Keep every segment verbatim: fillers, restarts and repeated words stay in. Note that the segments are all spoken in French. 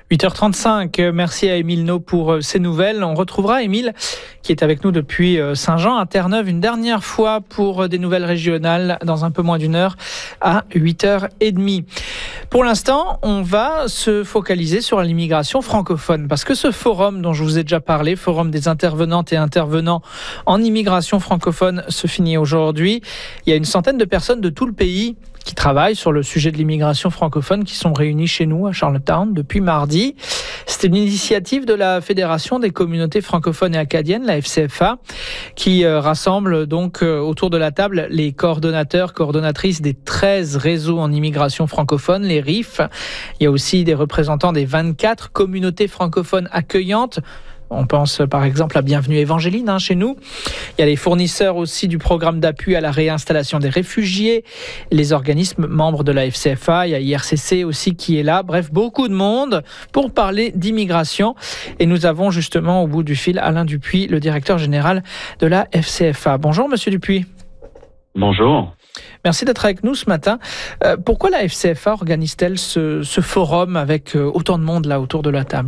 huit heures trente-cinq, merci à Émile No pour ces nouvelles. On retrouvera Émile qui est avec nous depuis Saint-Jean à Terre-Neuve une dernière fois pour des nouvelles régionales dans un peu moins d'une heure à huit heures trente. Pour l'instant, on va se focaliser sur l'immigration francophone parce que ce forum dont je vous ai déjà parlé, forum des intervenantes et intervenants en immigration francophone, se finit aujourd'hui. Il y a une centaine de personnes de tout le pays qui travaillent sur le sujet de l'immigration francophone, qui sont réunis chez nous à Charlottetown depuis mardi. C'est une initiative de la Fédération des communautés francophones et acadiennes, la F C F A, qui euh, rassemble donc euh, autour de la table les coordonnateurs, coordonnatrices des treize réseaux en immigration francophone, les R I F. Il y a aussi des représentants des vingt-quatre communautés francophones accueillantes. On pense par exemple à Bienvenue Évangéline hein, chez nous. Il y a les fournisseurs aussi du programme d'appui à la réinstallation des réfugiés, les organismes membres de la F C F A, il y a I R C C aussi qui est là. Bref, beaucoup de monde pour parler d'immigration. Et nous avons justement au bout du fil Alain Dupuis, le directeur général de la F C F A. Bonjour Monsieur Dupuis. Bonjour. Merci d'être avec nous ce matin. Euh, pourquoi la F C F A organise-t-elle ce, ce forum avec euh, autant de monde là autour de la table ?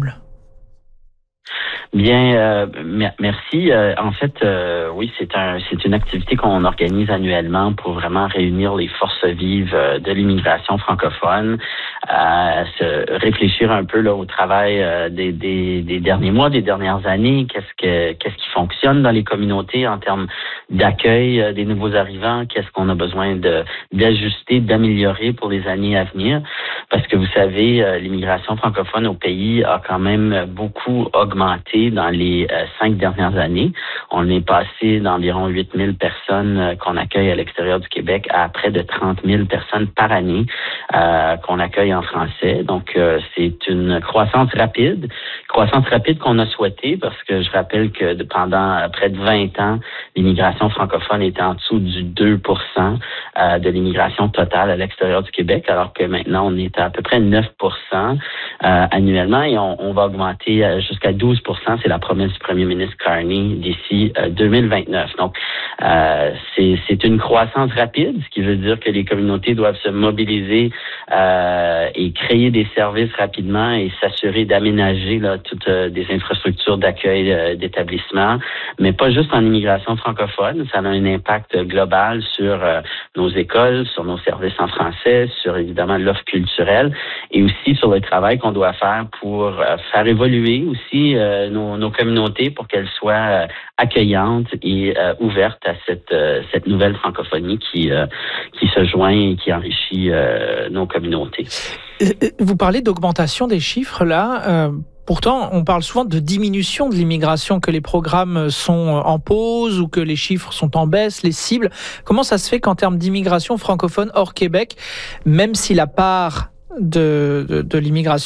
Bien, euh, merci. Euh, en fait, euh, oui, c'est un, c'est une activité qu'on organise annuellement pour vraiment réunir les forces vives euh, de l'immigration francophone, à se réfléchir un peu là au travail euh, des, des, des derniers mois, des dernières années. Qu'est-ce que, qu'est-ce qui fonctionne dans les communautés en termes d'accueil euh, des nouveaux arrivants? Qu'est-ce qu'on a besoin de d'ajuster, d'améliorer pour les années à venir? Parce que vous savez, euh, l'immigration francophone au pays a quand même beaucoup augmenté dans les euh, cinq dernières années. On est passé d'environ huit mille personnes euh, qu'on accueille à l'extérieur du Québec à près de trente mille personnes par année euh, qu'on accueille en français. Donc, euh, c'est une croissance rapide, croissance rapide qu'on a souhaitée parce que je rappelle que de, pendant près de vingt ans, l'immigration francophone était en dessous du deux pour cent euh, de l'immigration totale à l'extérieur du Québec, alors que maintenant, on est à, à peu près neuf pour cent euh, annuellement et on, on va augmenter jusqu'à douze pour cent. C'est la promesse du premier ministre Carney d'ici euh, deux mille vingt-neuf. Donc, euh, c'est, c'est une croissance rapide, ce qui veut dire que les communautés doivent se mobiliser euh, et créer des services rapidement et s'assurer d'aménager là, toutes euh, des infrastructures d'accueil euh, d'établissements, mais pas juste en immigration francophone. Ça a un impact global sur euh, nos écoles, sur nos services en français, sur évidemment l'offre culturelle et aussi sur le travail qu'on doit faire pour euh, faire évoluer aussi euh, nos, nos communautés pour qu'elles soient euh, accueillantes et euh, ouvertes à cette, euh, cette nouvelle francophonie qui, euh, qui se joint et qui enrichit euh, nos communautés. Vous parlez d'augmentation des chiffres là. Euh... Pourtant, on parle souvent de diminution de l'immigration, que les programmes sont en pause ou que les chiffres sont en baisse, les cibles. Comment ça se fait qu'en termes d'immigration francophone hors Québec, même si la part de, de, de l'immigration